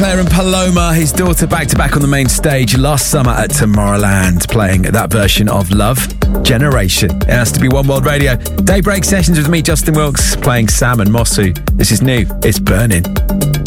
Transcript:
Claire and Paloma, his daughter, back-to-back on the main stage last summer at Tomorrowland, playing that version of Love Generation. It has to be One World Radio. Daybreak sessions with me, Justin Wilkes, playing Sam and Mosu. This is new. It's Burning.